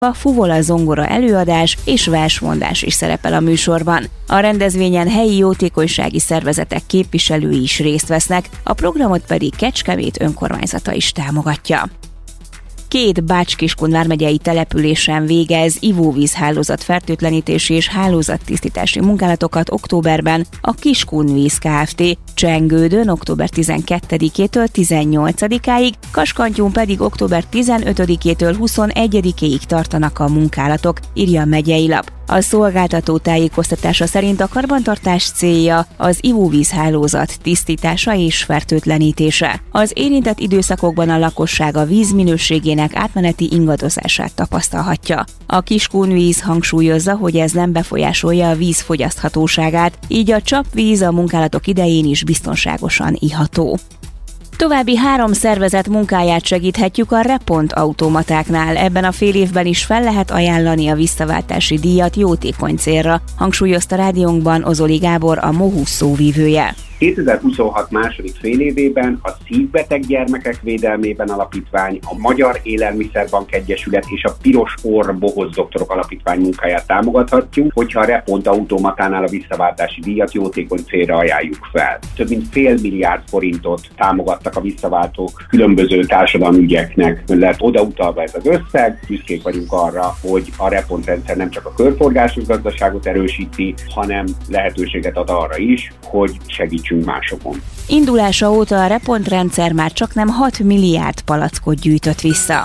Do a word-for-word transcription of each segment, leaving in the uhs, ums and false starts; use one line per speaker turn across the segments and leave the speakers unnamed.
a fuvola zongora előadás és versmondás is szerepel a műsorban. A rendezvényen helyi jótékonysági szervezetek képviselői is részt vesznek, a programot pedig Kecskemét önkormányzata is támogatja. Két Bács-Kiskun vármegyei településen végez ivóvízhálózat fertőtlenítési és hálózattisztítási munkálatokat októberben a Kiskun Víz Kft. Csengődön október tizenkettedikétől tizennyolcadikáig, Kaskantyún pedig október tizenötödikétől huszonegyedikéig tartanak a munkálatok, írja a megyei lap. A szolgáltató tájékoztatása szerint a karbantartás célja az ivóvízhálózat tisztítása és fertőtlenítése. Az érintett időszakokban a lakosság a víz minőségének átmeneti ingadozását tapasztalhatja. A Kiskun Víz hangsúlyozza, hogy ez nem befolyásolja a víz fogyaszthatóságát, így a csapvíz a munkálatok idején is biztonságosan iható. További három szervezet munkáját segíthetjük a Repont automatáknál. Ebben a fél évben is fel lehet ajánlani a visszaváltási díjat jótékony célra, hangsúlyozta rádiónkban Ozoli Gábor, a Mohusz szóvívője.
kétezer-huszonhat második félévében a Szívbeteg Gyermekek Védelmében Alapítvány, a Magyar Élelmiszerbank Egyesület és a Piros Orr Bohoz Doktorok Alapítvány munkáját támogathatjuk, hogyha a Repont automatánál a visszaváltási díjat jótékony célra ajánljuk fel. Több mint fél milliárd forintot támogattak a visszaváltók különböző társadalmi ügyeknek, lett odautalva ez az összeg. Büszkék vagyunk arra, hogy a Repont rendszer nem csak a körforgásos gazdaságot erősíti, hanem lehetőséget ad arra is, hogy segítsünk másokon.
Indulása óta a Repont rendszer már csaknem hat milliárd palackot gyűjtött vissza.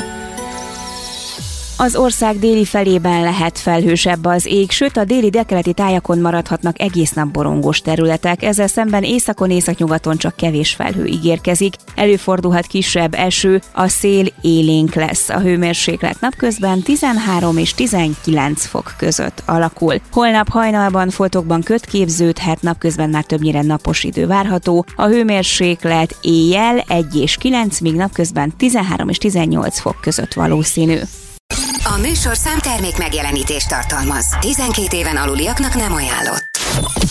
Az ország déli felében lehet felhősebb az ég, sőt a déli délkeleti tájakon maradhatnak egész nap borongós területek, ezzel szemben északon északnyugaton csak kevés felhő ígérkezik, előfordulhat kisebb eső, a szél élénk lesz, a hőmérséklet napközben tizenhárom és tizenkilenc fok között alakul. Holnap hajnalban foltokban köd képződhet, napközben már többnyire napos idő várható, a hőmérséklet éjjel egy és kilenc, míg napközben tizenhárom és tizennyolc fok között valószínű.
A műsor számtermék megjelenítést tartalmaz. tizenkét éven aluliaknak nem ajánlott.